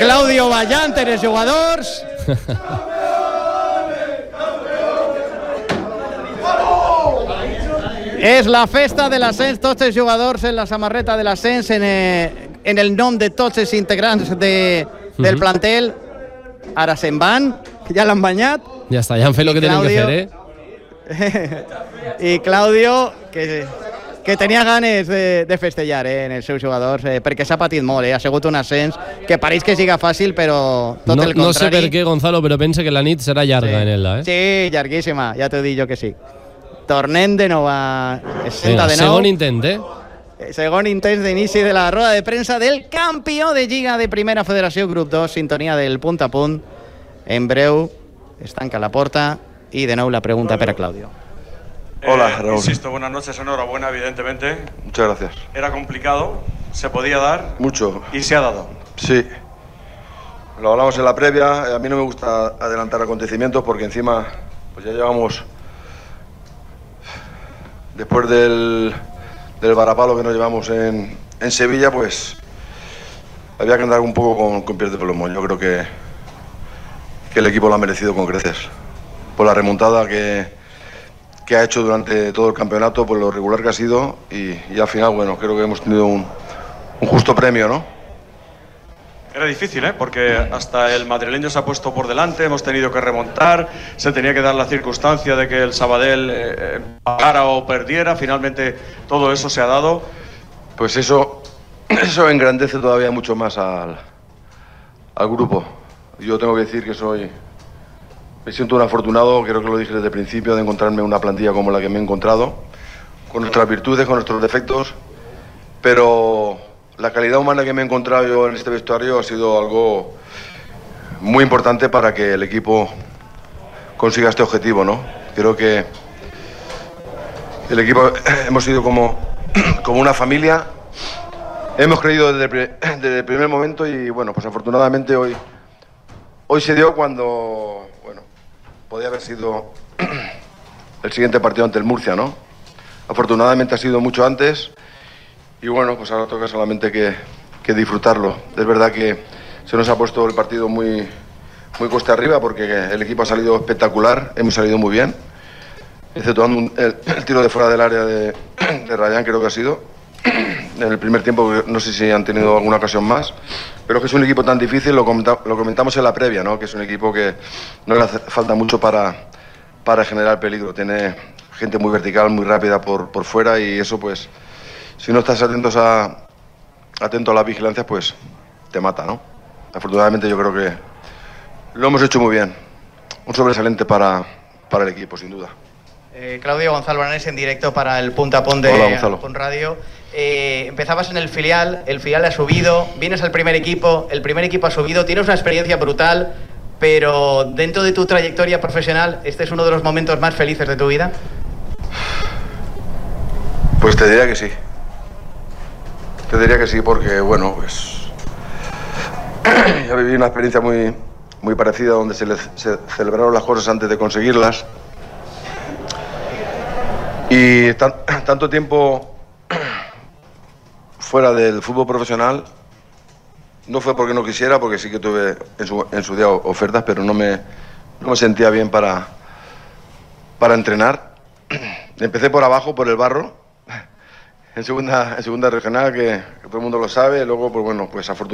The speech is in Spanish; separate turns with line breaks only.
Claudio Vallanter, els jugadors. És la festa de l'ascens, tots els jugadors en la samarreta de l'ascens, en el nom de tots els integrants del plantel. Ara se'n van, ja l'han banyat.
Ja està, ja han fet el que tenen que fer,
I Claudio, que tenia ganes de festejar en els seus jugadors, perquè s'ha patit molt, ha sigut un ascens que pareix que siga fàcil, però tot el contrari.
No sé per què, Gonzalo, però pensa que la nit serà llarga en ella,
Sí, llarguíssima, ja t'ho dic jo que sí. Tornem de nou a...
Segon intent,
Segon intent d'inici de la roda de premsa del campió de Lliga de Primera Federació Grup 2, sintonia del punt a punt. En breu es tanca la porta y de nuevo la pregunta para Claudio.
Hola, Raúl.
Insisto, buenas noches, enhorabuena, evidentemente.
Muchas gracias.
Era complicado, se podía dar.
Mucho.
Y se ha dado.
Sí. Lo hablamos en la previa. A mí no me gusta adelantar acontecimientos porque encima pues ya llevamos, después del varapalo que nos llevamos en Sevilla, pues había que andar un poco con pies de plomo. Yo creo que el equipo lo ha merecido con creces. Por la remontada que ha hecho durante todo el campeonato, por lo regular que ha sido y al final, bueno, creo que hemos tenido un justo premio, ¿no?
Era difícil, porque hasta el madrileño se ha puesto por delante, hemos tenido que remontar, se tenía que dar la circunstancia de que el Sabadell pagara o perdiera, finalmente todo eso se ha dado.
Pues eso engrandece todavía mucho más al grupo. Yo tengo que decir que me siento un afortunado, creo que lo dije desde el principio, de encontrarme una plantilla como la que me he encontrado, con nuestras virtudes, con nuestros defectos, pero la calidad humana que me he encontrado yo en este vestuario ha sido algo muy importante para que el equipo consiga este objetivo, ¿no? Creo que el equipo hemos sido como una familia, hemos creído desde el primer momento y bueno, pues afortunadamente hoy se dio cuando, bueno, podía haber sido el siguiente partido ante el Murcia, ¿no? Afortunadamente ha sido mucho antes y bueno, pues ahora toca solamente que disfrutarlo. Es verdad que se nos ha puesto el partido muy cuesta arriba porque el equipo ha salido espectacular, hemos salido muy bien, exceptuando el tiro de fuera del área de Rayán, creo que ha sido. En el primer tiempo no sé si han tenido alguna ocasión más, pero que es un equipo tan difícil, lo comentamos en la previa, ¿no? Que es un equipo que no le hace falta mucho para generar peligro, tiene gente muy vertical, muy rápida por fuera y eso pues, si no estás atento a las vigilancias, pues te mata, ¿no? Afortunadamente yo creo que lo hemos hecho muy bien, un sobresaliente para el equipo, sin duda.
Claudio, Gonzalo Blanes en directo para el Punta Pon de Pon Radio. Empezabas en el filial ha subido, vienes al primer equipo, el primer equipo ha subido, tienes una experiencia brutal, pero dentro de tu trayectoria profesional, ¿este es uno de los momentos más felices de tu vida?
Pues te diría que sí. Te diría que sí porque, bueno, pues ya viví una experiencia muy parecida donde se celebraron las cosas antes de conseguirlas. Y tanto tiempo fuera del fútbol profesional no fue porque no quisiera, porque sí que tuve en su día ofertas, pero no me sentía bien para entrenar. Empecé por abajo, por el barro, en segunda regional, que todo el mundo lo sabe. Luego, pues bueno, pues afortunadamente